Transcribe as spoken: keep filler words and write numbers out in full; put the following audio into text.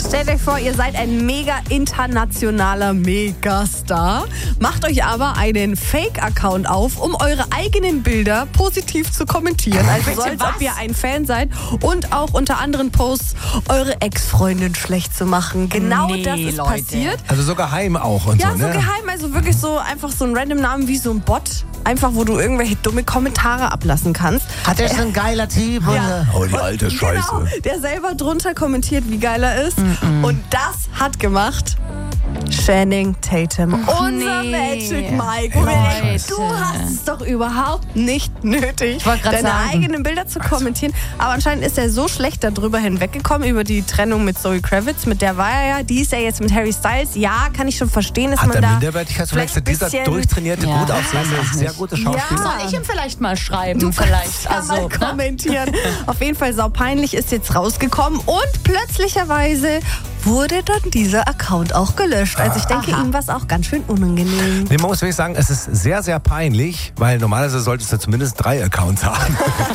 Stellt euch vor, ihr seid ein mega internationaler Megastar, macht euch aber einen Fake-Account auf, um eure eigenen Bilder positiv zu kommentieren. Also so, als ob ihr ein Fan seid und auch unter anderen Posts eure Ex-Freundin schlecht zu machen. Genau Nee, das ist Leute. passiert. Also so geheim auch und Ja, so, so ne? geheim, also wirklich so einfach so ein random Namen wie so ein Bot. Einfach, wo du irgendwelche dumme Kommentare ablassen kannst. Hat er schon ein geiler Typ? Ja. Oh, die alte Scheiße. Genau, der selber drunter kommentiert, wie geil er ist. Mm-mm. Und das hat gemacht Channing Tatum. Unser nee. Magic Mike. Leute. Du hast es doch überhaupt nicht nötig, wollte grad deine sagen. eigenen Bilder zu kommentieren. Aber anscheinend ist er so schlecht darüber hinweggekommen, über die Trennung mit Zoe Kravitz. Mit der war er ja. Die ist ja jetzt mit Harry Styles. Ja, kann ich schon verstehen, dass Hat man er da Minderwertigkeitsverletzung? vielleicht Dieser bisschen- durchtrainierte, Ja. gut aussehende, Weiß ich sehr nicht. gute Schauspieler? Ja. Soll ich ihm vielleicht mal schreiben? Du vielleicht. kannst ja Also, mal ne? kommentieren. Auf jeden Fall saupeinlich ist jetzt rausgekommen und plötzlicherweise wurde dann dieser Account auch gelöscht. Also ich denke, ihm war es auch ganz schön unangenehm. Nee, man muss wirklich sagen, es ist sehr, sehr peinlich, weil normalerweise solltest du zumindest drei Accounts haben.